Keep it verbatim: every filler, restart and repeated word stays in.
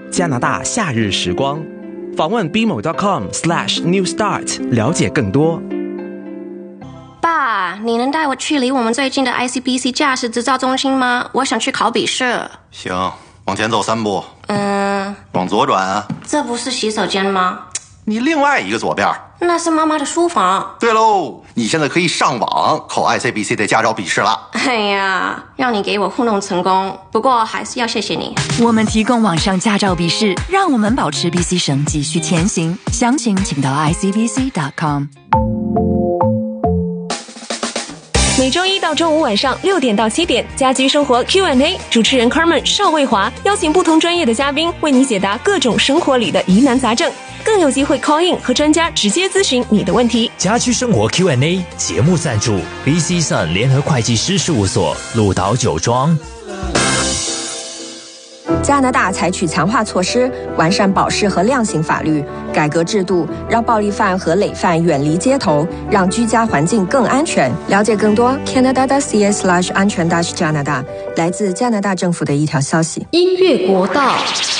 加拿大夏日时光。访问 b m o dot com slash new start 了解更多。 爸，你能带我去离我们最近的 I C B C 驾驶执照中心吗？我想去考笔试。 行，往前走三步。 嗯， 往左转啊。 这不是洗手间吗？ 你另外一个左边。 那是妈妈的书房。 对喽，你现在可以上网考 I C B C 的驾照笔试了。 哎呀，让你给我糊弄成功，不过还是要谢谢你。 我们提供网上驾照笔试，让我们保持 B C 省继续前行。详情请到 I C B C dot com。 每周一到周五晚上六点到七点，家居生活 Q and A， 主持人 Carmen 邵卫华邀请不同专业的嘉宾为你解答各种生活里的疑难杂症，更有机会 call in 和专家直接咨询你的问题。 家居生活 Q and A 节目赞助 B C Sun 联合会计师事务所，鹿岛酒庄。 加拿大采取强化措施，完善保释和量刑法律，改革制度，让暴力犯和累犯远离街头，让居家环境更安全。了解更多 Canada dot C A slash 安全 dash 加拿大，来自加拿大政府的一条消息。 音乐国道。